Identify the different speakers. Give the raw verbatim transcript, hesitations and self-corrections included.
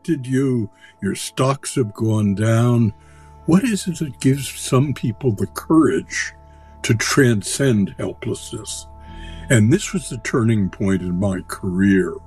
Speaker 1: affected you. Your stocks have gone down. What is it that gives some people the courage to transcend helplessness? And this was the turning point in my career.